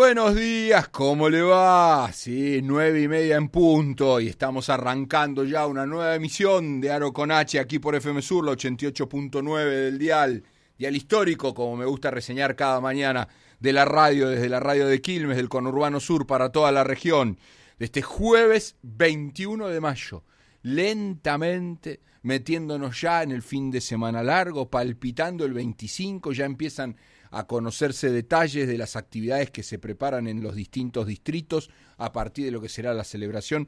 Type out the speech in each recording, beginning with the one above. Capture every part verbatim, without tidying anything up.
buenos días, ¿cómo le va? Sí, nueve y media en punto y estamos arrancando ya una nueva emisión de Aro con H aquí por F M Sur, la ochenta y ocho punto nueve del dial, dial histórico, como me gusta reseñar cada mañana, de la radio, desde la radio de Quilmes, del conurbano sur para toda la región, de este jueves veintiuno de mayo, lentamente metiéndonos ya en el fin de semana largo, palpitando el veinticinco, ya empiezan a conocerse detalles de las actividades que se preparan en los distintos distritos a partir de lo que será la celebración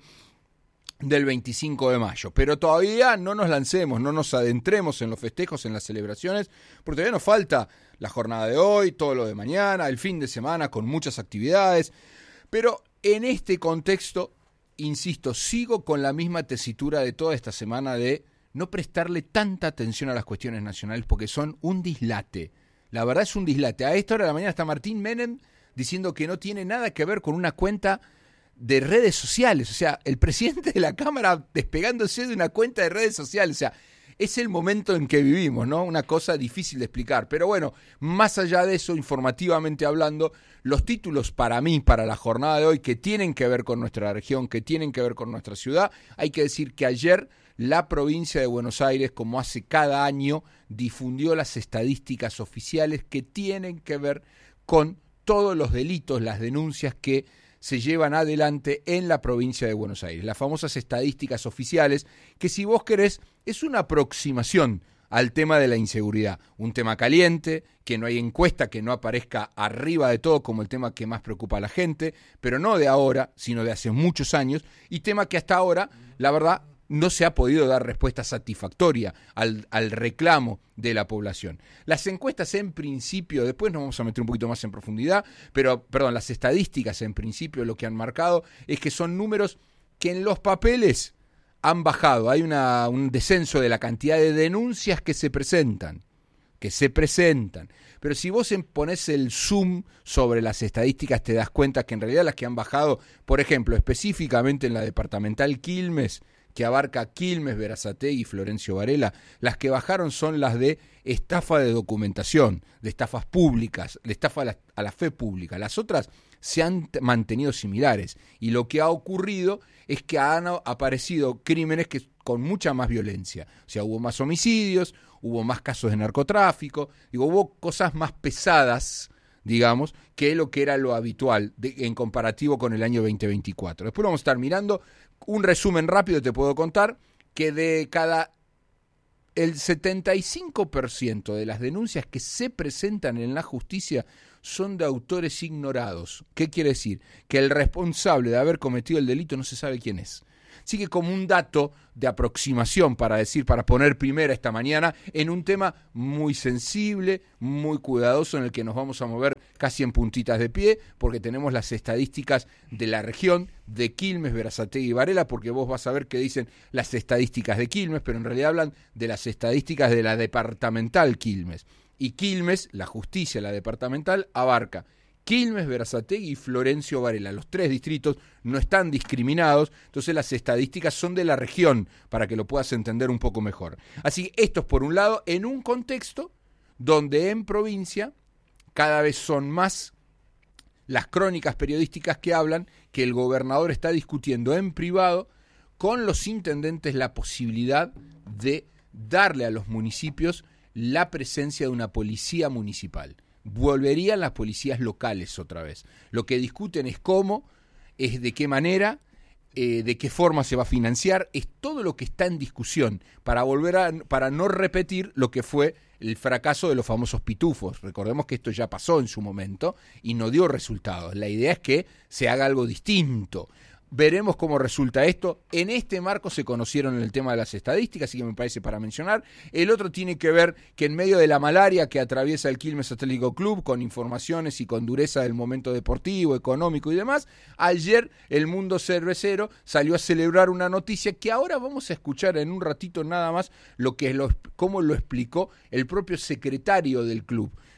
del veinticinco de mayo. Pero todavía no nos lancemos, no nos adentremos en los festejos, en las celebraciones, porque todavía nos falta la jornada de hoy, todo lo de mañana, el fin de semana con muchas actividades. Pero en este contexto, insisto, sigo con la misma tesitura de toda esta semana de no prestarle tanta atención a las cuestiones nacionales porque son un dislate. La verdad es un dislate. A esta hora de la mañana está Martín Menem diciendo que no tiene nada que ver con una cuenta de redes sociales. O sea, el presidente de la Cámara despegándose de una cuenta de redes sociales. O sea, es el momento en que vivimos, ¿no? Una cosa difícil de explicar. Pero bueno, más allá de eso, informativamente hablando, los títulos para mí, para la jornada de hoy, que tienen que ver con nuestra región, que tienen que ver con nuestra ciudad, hay que decir que ayer la provincia de Buenos Aires, como hace cada año, difundió las estadísticas oficiales que tienen que ver con todos los delitos, las denuncias que se llevan adelante en la provincia de Buenos Aires. Las famosas estadísticas oficiales, que si vos querés, es una aproximación al tema de la inseguridad. Un tema caliente, que no hay encuesta que no aparezca arriba de todo como el tema que más preocupa a la gente, pero no de ahora, sino de hace muchos años, y tema que hasta ahora, la verdad, no se ha podido dar respuesta satisfactoria al, al reclamo de la población. Las encuestas en principio, después nos vamos a meter un poquito más en profundidad, pero, perdón, las estadísticas en principio lo que han marcado es que son números que en los papeles han bajado. Hay una, un descenso de la cantidad de denuncias que se presentan, que se presentan. Pero si vos ponés el zoom sobre las estadísticas te das cuenta que en realidad las que han bajado, por ejemplo, específicamente en la departamental Quilmes, que abarca Quilmes, Berazategui y Florencio Varela, las que bajaron son las de estafa de documentación, de estafas públicas, de estafa a la, a la fe pública. Las otras se han mantenido similares y lo que ha ocurrido es que han aparecido crímenes que con mucha más violencia. O sea, hubo más homicidios, hubo más casos de narcotráfico, digo, hubo cosas más pesadas, digamos, que lo que era lo habitual de, en comparativo con el año veinte veinticuatro. Después vamos a estar mirando un resumen rápido, te puedo contar que de cada el setenta y cinco por ciento de las denuncias que se presentan en la justicia son de autores ignorados. ¿Qué quiere decir? Que el responsable de haber cometido el delito no se sabe quién es. Así que como un dato de aproximación para decir, para poner primera esta mañana en un tema muy sensible, muy cuidadoso en el que nos vamos a mover casi en puntitas de pie, porque tenemos las estadísticas de la región de Quilmes, Berazategui y Varela, porque vos vas a ver que dicen las estadísticas de Quilmes, pero en realidad hablan de las estadísticas de la departamental Quilmes. Y Quilmes, la justicia, la departamental, abarca Quilmes, Berazategui y Florencio Varela. Los tres distritos no están discriminados, entonces las estadísticas son de la región, para que lo puedas entender un poco mejor. Así que esto es por un lado, en un contexto donde en provincia cada vez son más las crónicas periodísticas que hablan que el gobernador está discutiendo en privado con los intendentes la posibilidad de darle a los municipios la presencia de una policía municipal. Volverían las policías locales otra vez. Lo que discuten es cómo, es de qué manera, eh, de qué forma se va a financiar, es todo lo que está en discusión para volver a, para no repetir lo que fue el fracaso de los famosos pitufos. Recordemos que esto ya pasó en su momento y no dio resultados. La idea es que se haga algo distinto. Veremos cómo resulta esto. En este marco se conocieron el tema de las estadísticas, así que me parece para mencionar. El otro tiene que ver que en medio de la malaria que atraviesa el Quilmes Atlético Club, con informaciones y con dureza del momento deportivo, económico y demás, ayer el mundo cervecero salió a celebrar una noticia que ahora vamos a escuchar en un ratito nada más lo que lo, cómo lo explicó el propio secretario del club.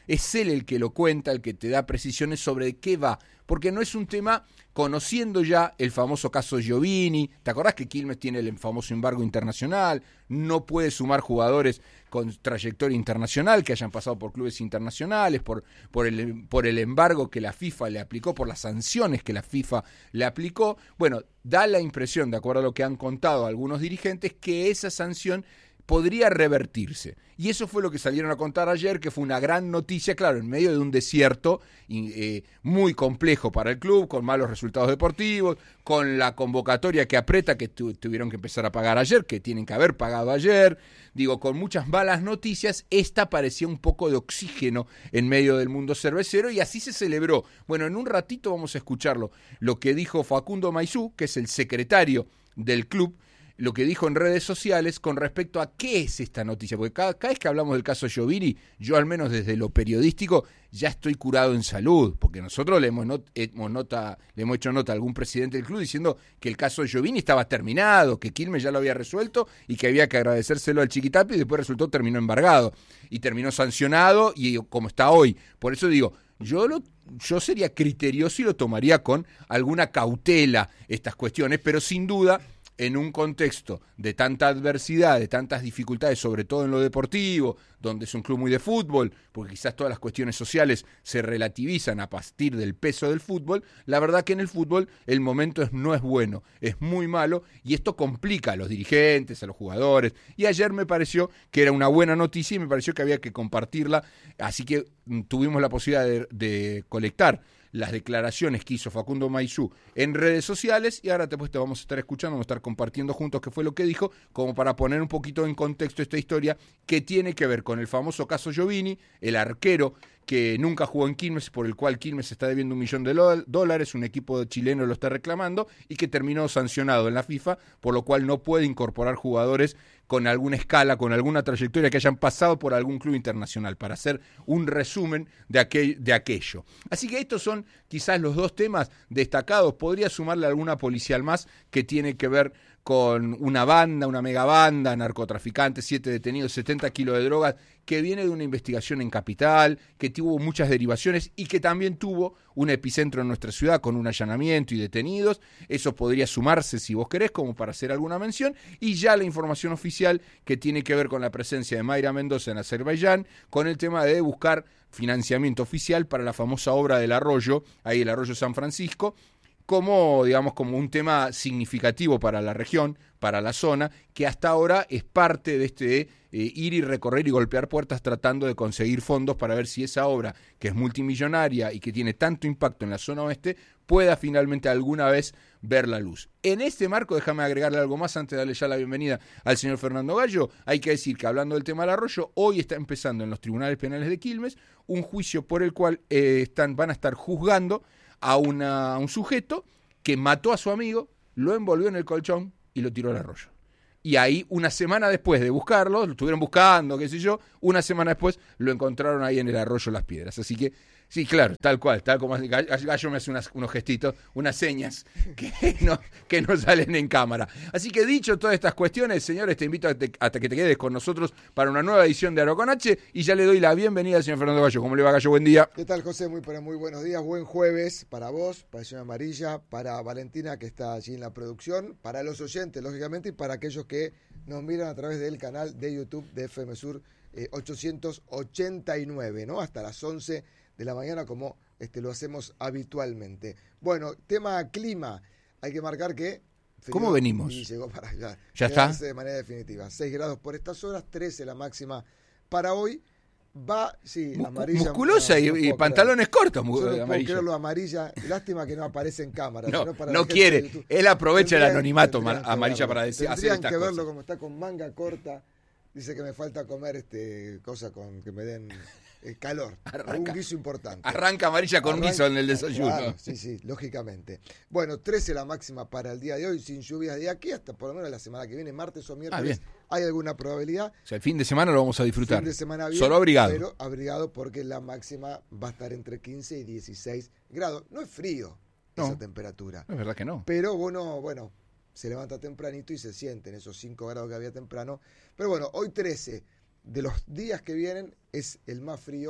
es él el que lo cuenta, el que te da precisiones sobre de qué va, porque no es un tema, conociendo ya el famoso caso Giovini, ¿te acordás que Quilmes tiene el famoso embargo internacional? No puede sumar jugadores con trayectoria internacional que hayan pasado por clubes internacionales, por, por, el, por el embargo que la FIFA le aplicó, por las sanciones que la FIFA le aplicó. Bueno, da la impresión, de acuerdo a lo que han contado algunos dirigentes, que esa sanción podría revertirse. Y eso fue lo que salieron a contar ayer, que fue una gran noticia, claro, en medio de un desierto eh, muy complejo para el club, con malos resultados deportivos, con la convocatoria que aprieta, que tu, tuvieron que empezar a pagar ayer, que tienen que haber pagado ayer, digo, con muchas malas noticias. Esta parecía un poco de oxígeno en medio del mundo cervecero, y así se celebró. Bueno, en un ratito vamos a escucharlo, lo que dijo Facundo Maizú, que es el secretario del club, lo que dijo en redes sociales con respecto a qué es esta noticia, porque cada, cada vez que hablamos del caso Giovini, yo al menos desde lo periodístico ya estoy curado en salud, porque nosotros le hemos, not, hemos, nota, le hemos hecho nota a algún presidente del club diciendo que el caso Giovini estaba terminado, que Quilmes ya lo había resuelto y que había que agradecérselo al Chiquitapia, y después resultó terminó embargado y terminó sancionado, y como está hoy. Por eso digo, yo lo yo sería criterioso y lo tomaría con alguna cautela estas cuestiones, pero sin duda, en un contexto de tanta adversidad, de tantas dificultades, sobre todo en lo deportivo, donde es un club muy de fútbol, porque quizás todas las cuestiones sociales se relativizan a partir del peso del fútbol, la verdad que en el fútbol el momento es, no es bueno, es muy malo, y esto complica a los dirigentes, a los jugadores, y ayer me pareció que era una buena noticia y me pareció que había que compartirla, así que mm, tuvimos la posibilidad de, de colectar las declaraciones que hizo Facundo Maizú en redes sociales, y ahora después te vamos a estar escuchando, vamos a estar compartiendo juntos qué fue lo que dijo, como para poner un poquito en contexto esta historia que tiene que ver con el famoso caso Giovini, el arquero que nunca jugó en Quilmes, por el cual Quilmes está debiendo un millón de dólares, un equipo chileno lo está reclamando, y que terminó sancionado en la FIFA, por lo cual no puede incorporar jugadores con alguna escala, con alguna trayectoria que hayan pasado por algún club internacional, para hacer un resumen de, aquel, de aquello. Así que estos son quizás los dos temas destacados. Podría sumarle alguna policial más que tiene que ver con una banda, una megabanda, narcotraficantes, siete detenidos, setenta kilos de drogas, que viene de una investigación en Capital, que tuvo muchas derivaciones y que también tuvo un epicentro en nuestra ciudad con un allanamiento y detenidos. Eso podría sumarse, si vos querés, como para hacer alguna mención. Y ya la información oficial que tiene que ver con la presencia de Mayra Mendoza en Azerbaiyán, con el tema de buscar financiamiento oficial para la famosa obra del arroyo, ahí el arroyo San Francisco, como, digamos, como un tema significativo para la región, para la zona, que hasta ahora es parte de este eh, ir y recorrer y golpear puertas tratando de conseguir fondos para ver si esa obra, que es multimillonaria y que tiene tanto impacto en la zona oeste, pueda finalmente alguna vez ver la luz. En este marco, déjame agregarle algo más antes de darle ya la bienvenida al señor Fernando Gallo. Hay que decir que, hablando del tema del arroyo, hoy está empezando en los tribunales penales de Quilmes un juicio por el cual eh, están, van a estar juzgando a, una, a un sujeto que mató a su amigo, lo envolvió en el colchón y lo tiró al arroyo. Y ahí, una semana después de buscarlo, lo estuvieron buscando, qué sé yo, una semana después lo encontraron ahí en el arroyo Las Piedras. Así que, sí, claro, tal cual, tal como Gallo me hace unas, unos gestitos, unas señas que no, que no salen en cámara. Así que, dicho todas estas cuestiones, señores, te invito a, te, a que te quedes con nosotros para una nueva edición de Aro con H, y ya le doy la bienvenida al señor Fernando Gallo. ¿Cómo le va, Gallo? Buen día. ¿Qué tal, José? Muy, pero muy buenos días, buen jueves para vos, para el señor Amarilla, para Valentina, que está allí en la producción, para los oyentes, lógicamente, y para aquellos que nos miran a través del canal de YouTube de F M Sur eh, ochocientos ochenta y nueve, ¿no? Hasta las once de la mañana, como este, lo hacemos habitualmente. Bueno, tema clima, hay que marcar que... ¿Cómo venimos? Y llegó para allá. ¿Ya está? De manera definitiva. seis grados por estas horas, trece la máxima para hoy. Va, sí, Mu- amarilla. Musculosa no, y, no y puedo pantalones creer. cortos, mu- Yo no puedo amarilla. creerlo, amarilla. Lástima que no aparece en cámara. No, sino para no la gente quiere. de YouTube. Él aprovecha el Tendrían- anonimato, tendrían que amarilla, verlo. para decir, hacer Tendrían estas que verlo cosas. como está con manga corta. Dice que me falta comer este cosa con que me den eh, calor. Arranca. Algún guiso importante. Arranca amarilla con Arranca- guiso en el desayuno. Claro, sí, sí, lógicamente. Bueno, trece la máxima para el día de hoy, sin lluvias de aquí hasta por lo menos la semana que viene, martes o miércoles. bien. Hay alguna probabilidad. O sea, el fin de semana lo vamos a disfrutar. Fin de semana bien, Solo abrigado. pero abrigado porque la máxima va a estar entre quince y dieciséis grados. No es frío No. esa temperatura. Es verdad que no. Pero bueno, bueno, se levanta tempranito y se sienten esos cinco grados que había temprano. Pero bueno, hoy trece de los días que vienen es el más frío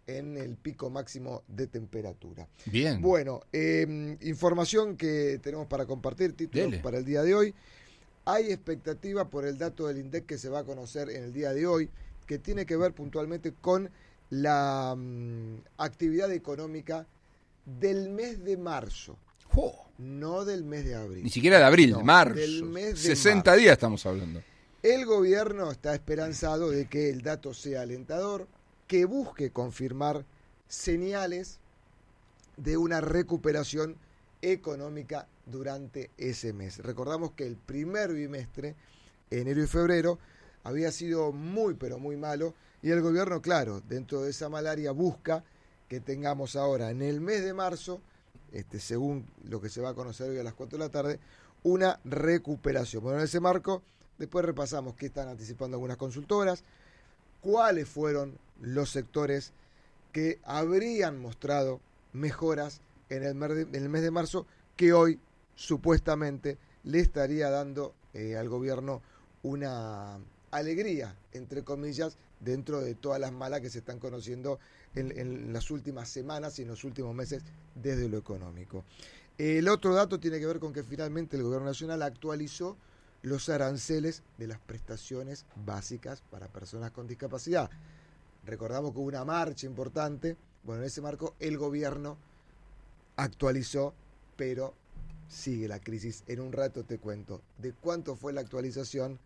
en el pico máximo de temperatura. Bien. Bueno, eh, información que tenemos para compartir, títulos Dele. para el día de hoy. Hay expectativa por el dato del INDEC que se va a conocer en el día de hoy, que tiene que ver puntualmente con la um, actividad económica del mes de marzo. Oh. No del mes de abril. Ni siquiera de abril, no, marzo. Del mes de sesenta marzo. días estamos hablando. El gobierno está esperanzado de que el dato sea alentador, que busque confirmar señales de una recuperación económica durante ese mes. Recordamos que el primer bimestre, enero y febrero, había sido muy pero muy malo y el gobierno, claro, dentro de esa malaria busca que tengamos ahora en el mes de marzo, este, según lo que se va a conocer hoy a las cuatro de la tarde, una recuperación. Bueno, en ese marco, después repasamos qué están anticipando algunas consultoras, cuáles fueron los sectores que habrían mostrado mejoras en el mes de, en el mes de marzo, que hoy supuestamente le estaría dando eh, al gobierno una alegría, entre comillas, dentro de todas las malas que se están conociendo en, en las últimas semanas y en los últimos meses desde lo económico. El otro dato tiene que ver con que finalmente el gobierno nacional actualizó los aranceles de las prestaciones básicas para personas con discapacidad. Recordamos que hubo una marcha importante, bueno, en ese marco el gobierno actualizó, pero sigue la crisis. En un rato te cuento de cuánto fue la actualización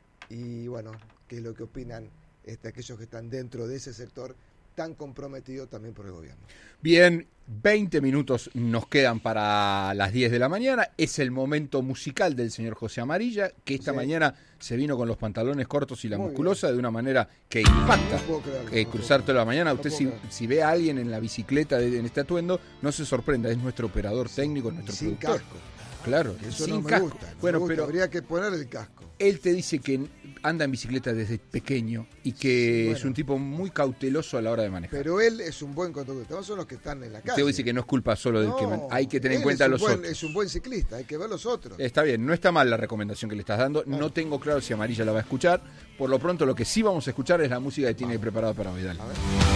y bueno, qué es lo que opinan este, aquellos que están dentro de ese sector tan comprometido también por el gobierno. Bien, veinte minutos nos quedan para las diez de la mañana. Es el momento musical del señor José Amarilla, que esta Sí. mañana se vino con los pantalones cortos y la Muy musculosa bien. de una manera que impacta. No puedo creerlo, Eh, no cruzar puedo toda la mañana. no Usted puedo si, creer. si ve a alguien en la bicicleta de, en este atuendo, no se sorprenda, es nuestro operador técnico, nuestro Sin productor. casco. Claro, Eso sin no me casco. gusta. no Bueno, me gusta. pero Habría que poner el casco. él te dice que anda en bicicleta desde pequeño y que Sí, bueno. es un tipo muy cauteloso a la hora de manejar. Pero él es un buen conductor. Todos son los que están en la calle. Usted dice que no es culpa solo del que man- hay que tener en él cuenta es a un los buen- otros. Es un buen ciclista, hay que ver los otros. Está bien, no está mal la recomendación que le estás dando. No tengo claro si Amarilla la va a escuchar. Por lo pronto, lo que sí vamos a escuchar es la música que tiene preparada para hoy. Dale. A ver.